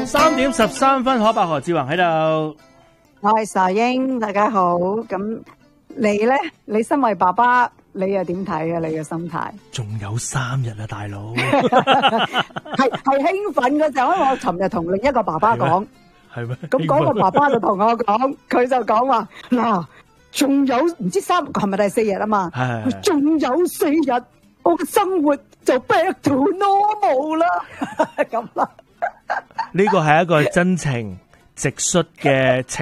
3:13，可伯何志宏喺度。 我係沙英，大家好。咁你咧？你身為爸爸，你又點睇啊？你嘅心態？ 仲有3日啊，大佬。 係興奮嘅時候，因為我尋日同另一個爸爸講， 係咩？ 咁嗰個爸爸就同我講，佢就講話嗱，仲有唔知係咪第4日啊嘛？係，仲有4日，我嘅生活就 back to normal 啦，咁啦。 呢個係一個真情直率嘅情